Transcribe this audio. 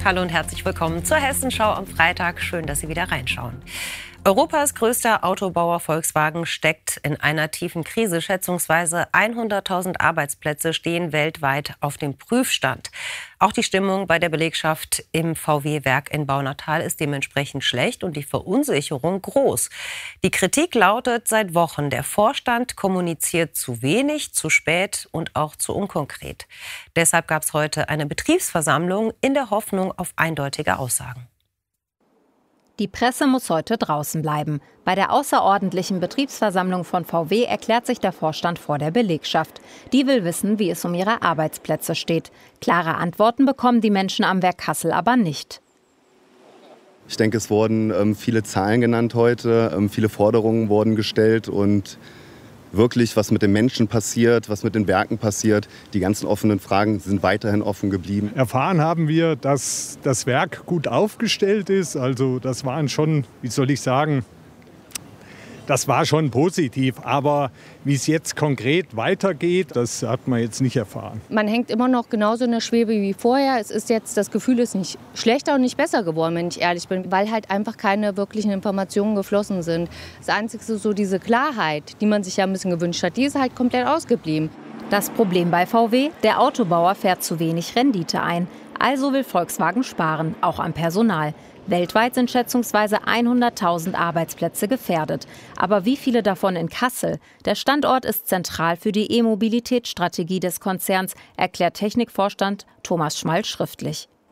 Hallo und herzlich willkommen zur Hessenschau am Freitag. Schön, dass Sie wieder reinschauen. Europas größter Autobauer Volkswagen steckt in einer tiefen Krise. Schätzungsweise 100.000 Arbeitsplätze stehen weltweit auf dem Prüfstand. Auch die Stimmung bei der Belegschaft im VW-Werk in Baunatal ist dementsprechend schlecht und die Verunsicherung groß. Die Kritik lautet seit Wochen, der Vorstand kommuniziert zu wenig, zu spät und auch zu unkonkret. Deshalb gab es heute eine Betriebsversammlung in der Hoffnung auf eindeutige Aussagen. Die Presse muss heute draußen bleiben. Bei der außerordentlichen Betriebsversammlung von VW erklärt sich der Vorstand vor der Belegschaft. Die will wissen, wie es um ihre Arbeitsplätze steht. Klare Antworten bekommen die Menschen am Werk Kassel aber nicht. Ich denke, es wurden viele Zahlen genannt heute, viele Forderungen wurden gestellt und wirklich, was mit den Menschen passiert, was mit den Werken passiert. Die ganzen offenen Fragen sind weiterhin offen geblieben. Erfahren haben wir, dass das Werk gut aufgestellt ist. Also das waren schon, wie soll ich sagen, das war schon positiv. Aber wie es jetzt konkret weitergeht, das hat man jetzt nicht erfahren. Man hängt immer noch genauso in der Schwebe wie vorher. Es ist jetzt, das Gefühl ist nicht schlechter und nicht besser geworden, wenn ich ehrlich bin, weil halt einfach keine wirklichen Informationen geflossen sind. Das Einzige ist so diese Klarheit, die man sich ja ein bisschen gewünscht hat, die ist halt komplett ausgeblieben. Das Problem bei VW, der Autobauer fährt zu wenig Rendite ein. Also will Volkswagen sparen, auch am Personal. Weltweit sind schätzungsweise 100.000 Arbeitsplätze gefährdet. Aber wie viele davon in Kassel? Der Standort ist zentral für die E-Mobilitätsstrategie des Konzerns, erklärt Technikvorstand Thomas Schmal schriftlich.